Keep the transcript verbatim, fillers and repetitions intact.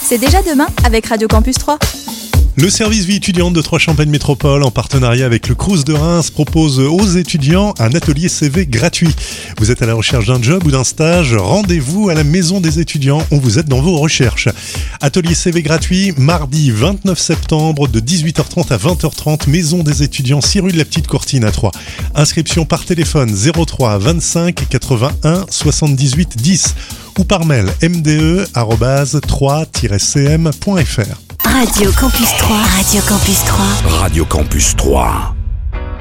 C'est déjà demain avec Radio Campus trois. Le service vie étudiante de Trois-Champagne Métropole, en partenariat avec le Crous de Reims, propose aux étudiants un atelier C V gratuit. Vous êtes à la recherche d'un job ou d'un stage, rendez-vous à la maison des étudiants, on vous aide dans vos recherches. Atelier C V gratuit, mardi vingt-neuf septembre de dix-huit heures trente à vingt heures trente, maison des étudiants, six rue de la Petite Courtine à Troyes. Inscription par téléphone zéro trois vingt-cinq quatre-vingt-un soixante-dix-huit dix ou par mail m d e arobase trois tiret c m point f r. Radio Campus trois. Radio Campus trois. Radio Campus trois.